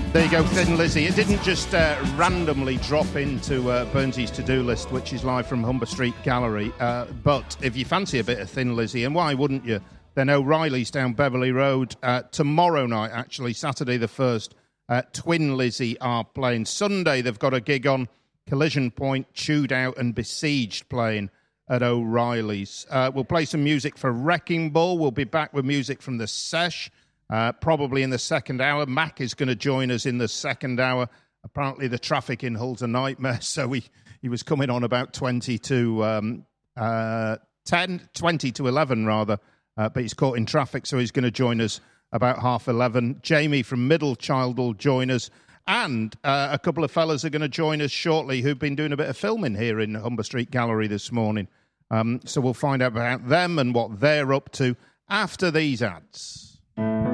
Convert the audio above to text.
There you go, Thin Lizzy. It didn't just randomly drop into Burnsy's to-do list, which is live from Humber Street Gallery. But if you fancy a bit of Thin Lizzy, and why wouldn't you, then O'Reilly's down Beverley Road tomorrow night, actually, Saturday the 1st. Twin Lizzy are playing. Sunday, they've got a gig on Collision Point, Chewed Out and Besieged playing at O'Reilly's. We'll play some music for Wrecking Ball. We'll be back with music from The Sesh. Probably in the second hour. Mac is going to join us in the second hour. Apparently the traffic in Hull's a nightmare, so he was coming on about 20 to 11 rather, but he's caught in traffic, so he's going to join us about 11:30. Jamie from Middlechild will join us, and a couple of fellas are going to join us shortly who've been doing a bit of filming here in Humber Street Gallery this morning. So we'll find out about them and what they're up to after these ads.